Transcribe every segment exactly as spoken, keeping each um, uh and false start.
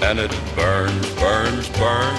and it burns, burns, burns.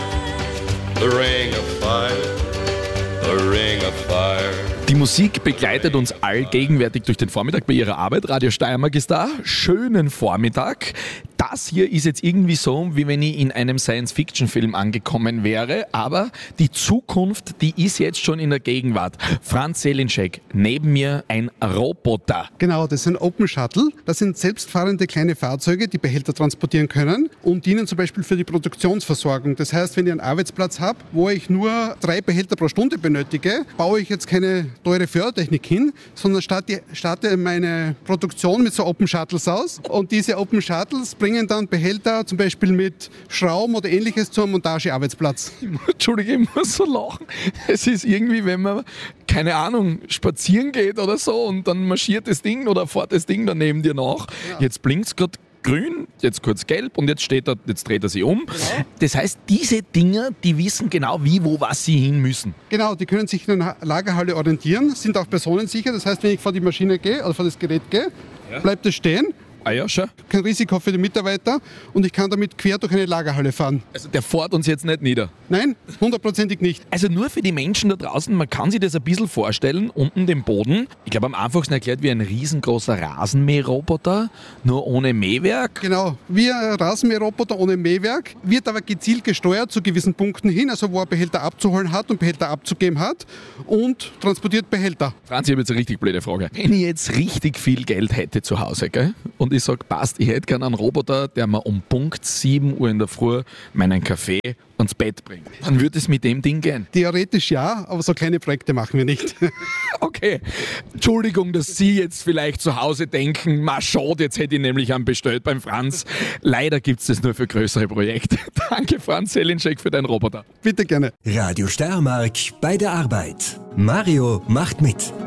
The ring of fire, the ring of fire. Die Musik begleitet uns allgegenwärtig durch den Vormittag bei Ihrer Arbeit. Radio Steiermark ist da. Schönen Vormittag. Das hier ist jetzt irgendwie so, wie wenn ich in einem Science-Fiction-Film angekommen wäre. Aber die Zukunft, die ist jetzt schon in der Gegenwart. Franz Selinschek, neben mir ein Roboter. Genau, das ist ein Open Shuttle. Das sind selbstfahrende kleine Fahrzeuge, die Behälter transportieren können und dienen zum Beispiel für die Produktionsversorgung. Das heißt, wenn ich einen Arbeitsplatz habe, wo ich nur drei Behälter pro Stunde benötige, baue ich jetzt keine teure Fördertechnik hin, sondern starte, starte meine Produktion mit so Open Shuttles aus. Und diese Open Shuttles bringen dann Behälter zum Beispiel mit Schrauben oder ähnliches zum Montagearbeitsplatz. Entschuldige, ich muss so lachen. Es ist irgendwie, wenn man, keine Ahnung, spazieren geht oder so und dann marschiert das Ding oder fährt das Ding dann neben dir nach. Ja. Jetzt blinkt es gerade grün, jetzt kurz gelb und jetzt steht er, jetzt dreht er sich um. Genau. Das heißt, diese Dinger, die wissen genau wie, wo, was sie hin müssen. Genau, die können sich in einer Lagerhalle orientieren, sind auch personensicher. Das heißt, wenn ich vor die Maschine gehe oder vor das Gerät gehe, ja. bleibt es stehen. Ah ja, schon. Kein Risiko für die Mitarbeiter und ich kann damit quer durch eine Lagerhalle fahren. Also der fährt uns jetzt nicht nieder? Nein, hundertprozentig nicht. Also nur für die Menschen da draußen, man kann sich das ein bisschen vorstellen, unten den Boden, ich glaube am einfachsten erklärt wie ein riesengroßer Rasenmäherroboter, nur ohne Mähwerk. Genau, wie ein Rasenmäherroboter ohne Mähwerk, wird aber gezielt gesteuert zu gewissen Punkten hin, also wo er Behälter abzuholen hat und Behälter abzugeben hat und transportiert Behälter. Franz, ich habe jetzt eine richtig blöde Frage. Wenn ich jetzt richtig viel Geld hätte zu Hause, gell, und ich sage, passt, ich hätte gerne einen Roboter, der mir um Punkt sieben Uhr in der Früh meinen Kaffee ans Bett bringt. Dann würde es mit dem Ding gehen. Theoretisch ja, aber so kleine Projekte machen wir nicht. Okay. Entschuldigung, dass Sie jetzt vielleicht zu Hause denken, ma schade, jetzt hätte ich nämlich einen bestellt beim Franz. Leider gibt es das nur für größere Projekte. Danke, Franz Selinschek, für deinen Roboter. Bitte gerne. Radio Steiermark bei der Arbeit. Mario macht mit.